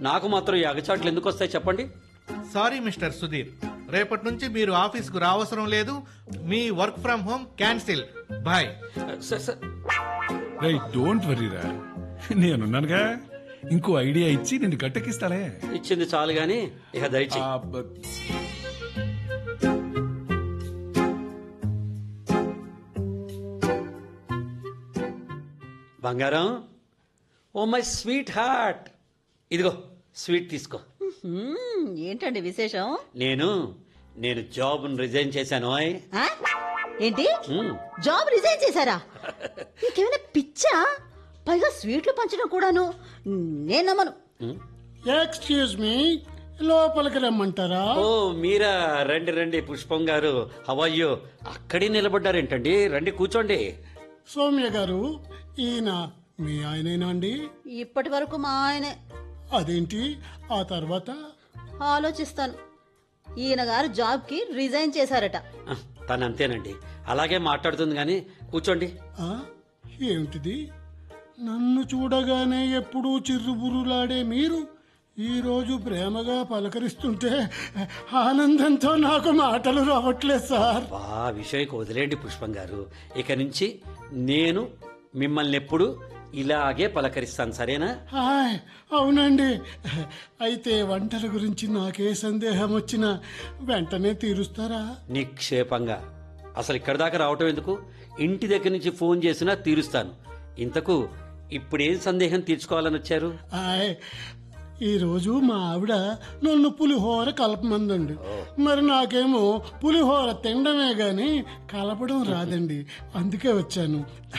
నాకు మాత్రం ఈ అగచాట్లు ఎందుకు వస్తాయి చెప్పండి? సారీ మిస్టర్ సుధీర్, రేపటి నుంచి మీరు ఆఫీస్కు రావసరం లేదు. మీ work from home cancel. Bye. Sir don't వరీరా, నేనున్నానుగా. ఇంకో ఐడియా ఇచ్చి నిన్ను గట్టెక్కిస్తాలే. ఇచ్చింది చాలు గాని ఇక దయచి. బంగారం, ఓ మై స్వీట్ హార్ట్, ఇదిగో స్వీట్ తీసుకో. ఏంటండి విశేషం? నేను జాబ్ రిజైన్ చేశాను. ఏంటి, జాబ్ రిజైన్ చేశారా? నీకేమైనా పిచ్చా? పైగా స్వీట్లు పంచడం కూడాను. నేను నమ్మను. ఎక్స్క్యూజ్ మీ, లోపలికి రమ్మంటారా? ఓ మీరా, రండి రండి. పుష్పం గారు, హౌ ఆర్ యు? అక్కడే నిలబడ్డారేంటండి? రండి కూర్చోండి. సౌమ్య గారు, ఈయన మీ ఆయనేనా అండి? ఇప్పటి వరకు మా ఆయనే. అదేంటి ఆ తర్వాత? ఆలోచిస్తాను. ఈయన గారు జాబ్ కి రిజైన్ చేశారట. తను అంతేనండి, అలాగే మాట్లాడుతుంది గాని కూర్చోండి. ఏమిటిది? నన్ను చూడగానే ఎప్పుడూ చిర్రుబురులాడే మీరు ఈ రోజు ప్రేమగా పలకరిస్తుంటే ఆనందంతో నాకు మాటలు రావట్లేదు సార్. విషయం వదిలేండి పుష్పం గారు. ఇక నుంచి నేను మిమ్మల్ని ఎప్పుడు ఇలాగే పలకరిస్తాను, సరేనా? అవునండి. అయితే వంటల గురించి నాకే సందేహం వచ్చినా వెంటనే తీరుస్తారా? నిక్షేపంగా. అసలు ఇక్కడ దాకా రావటం ఎందుకు? ఇంటి దగ్గర నుంచి ఫోన్ చేసినా తీరుస్తాను. ఇంతకు ఇప్పుడేం సందేహం తీర్చుకోవాలని వచ్చారు? ఈరోజు మా ఆవిడ నన్ను పులిహోర కలపమందండి. మరి నాకేమో పులిహోర తినడమే గాని కలపడం రాదండి. అందుకే వచ్చాను.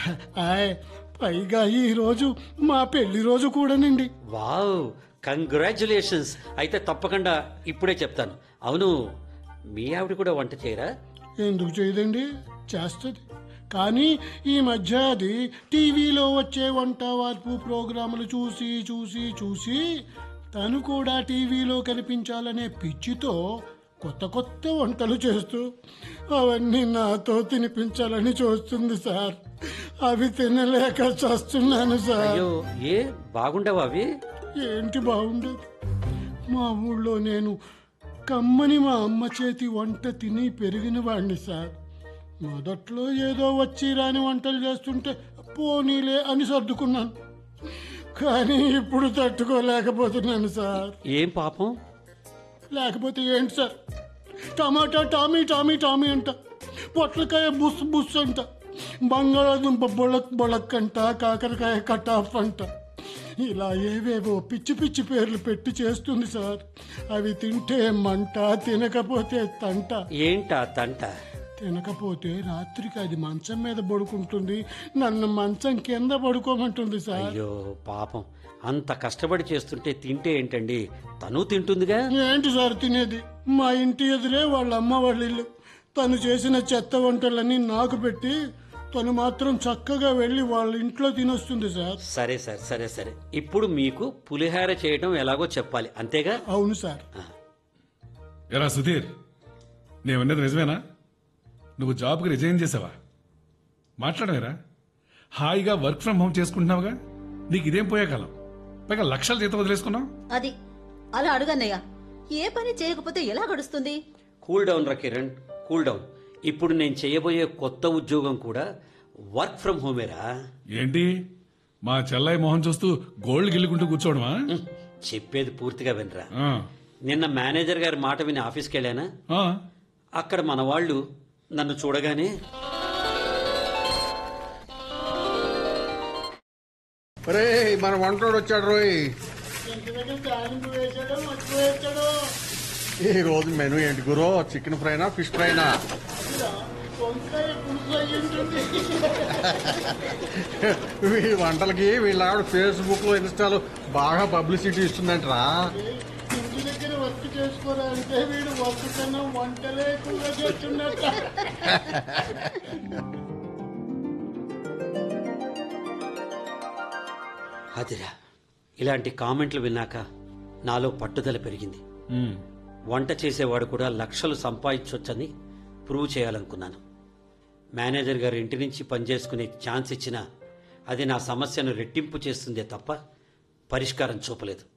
పైగా ఈ రోజు మా పెళ్లి రోజు కూడానండి. Wow, congratulations. అయితే తప్పకుండా ఇప్పుడే చెప్తాను. అవును, మీ ఆవిడ కూడా వంట చేయరా? ఎందుకు చేయదండి, చేస్తుంది. కానీ ఈ మధ్య అది టీవీలో వచ్చే వంట వార్పు ప్రోగ్రాములు చూసి చూసి చూసి తను కూడా టీవీలో కనిపించాలనే పిచ్చితో కొత్త కొత్త వంటలు చేస్తూ అవన్నీ నాతో తినిపించాలని చూస్తుంది సార్. అవి తినలేక చేస్తున్నాను సార్. ఏ బాగుండవా అవి? ఏంటి బాగుండదు? మా ఊళ్ళో నేను కమ్మని మా అమ్మ చేతి వంట తిని పెరిగిన వాడిని సార్. మొదట్లో ఏదో వచ్చి రాని వంటలు చేస్తుంటే పోనీలే అని సర్దుకున్నాను. కానీ ఇప్పుడు తట్టుకోలేకపోతున్నాను సార్. ఏం పాపం? లేకపోతే ఏంటి సార్? టమాటా టామీ టామీ టామీ అంట, పొట్లకాయ బుస్ బుస్ అంట, బంగాళాదుంప బొళక్ బొళక్ అంట, కాకరకాయ కటాఫ్ అంట, ఇలా ఏవేవో పిచ్చి పిచ్చి పేర్లు పెట్టి చేస్తుంది సార్. అవి తింటే మంట, తినకపోతే తంట. ఏంటా తంట? తినకపోతే రాత్రికి అది మంచం మీద పడుకుంటుంది, నన్ను మంచం కింద పడుకోమంటుంది సార్. అయ్యో పాపం, అంత కష్టపడి చేస్తుంటే తింటే ఏంటండి? తను తింటుందిగా. ఏంటి సార్ తినేది? మా ఇంటి ఎదురే వాళ్ళ అమ్మ వాళ్ళ ఇల్లు. తను చేసిన చెత్త వంటలన్నీ నాకు పెట్టి తను మాత్రం చక్కగా వెళ్ళి వాళ్ళ ఇంట్లో తినొస్తుంది సార్. సరే సార్, సరే సరే. ఇప్పుడు మీకు పులిహార చేయడం ఎలాగో చెప్పాలి, అంతేగా? అవును సార్. ఎరా సుధీర్, నేనున్నది నిజమేనా? నువ్వు జాబ్కి రిజైన్ చేసావా? మాట్లాడవేరా? హాయిగా వర్క్ ఫ్రం హోమ్ చేసుకుంటున్నావుగా. నీకు ఇదేం పోయే కాలం? పైగా లక్షల జీతం వదిలేసుకున్నావు. అది అలా అడుగన్నయ్య. ఏ పని చేయకపోతే ఎలా గడుస్తుంది? కూల్ డౌన్ రా కిరణ్, కూల్ డౌన్. ఇప్పుడు నేను చేయబోయే కొత్త ఉద్యోగం కూడా వర్క్ ఫ్రం హోమేరా. ఏంటి మా చెల్లాయి మొహం చూస్తూ గోల్డ్ గిల్లుకుంటూ కూర్చోవడమా? చెప్పేది పూర్తిగా వినరా. నిన్న మేనేజర్ గారి మాట విని ఆఫీస్కి వెళ్ళానా? అక్కడ మన వాళ్ళు నన్ను చూడగానే మన వంటోడు వచ్చాడు రోయ్. ఈ రోజు మెనూ ఏంటి గురో? Chicken ఫ్రైనా, fish ఫ్రైనా? ఈ వంటలకి వీళ్ళ ఫేస్బుక్ లో ఇన్స్టాలో బాగా పబ్లిసిటీ ఇస్తుందంటరా. ఇంటి దగ్గర వర్క్ చేసుకోవాలంటే వీడు వర్క్ కన్నా వంటలే ఎక్కువగా చేస్తున్నట్ట. అదిరా, ఇలాంటి కామెంట్లు విన్నాక నాలో పట్టుదల పెరిగింది. వంట చేసేవాడు కూడా లక్షలు సంపాదించొచ్చని ప్రూవ్ చేయాలనుకున్నాను. మేనేజర్ గారు ఇంటి నుంచి పనిచేసుకునే ఛాన్స్ ఇచ్చినా అది నా సమస్యను రెట్టింపు చేస్తుందే తప్ప పరిష్కారం చూపలేదు.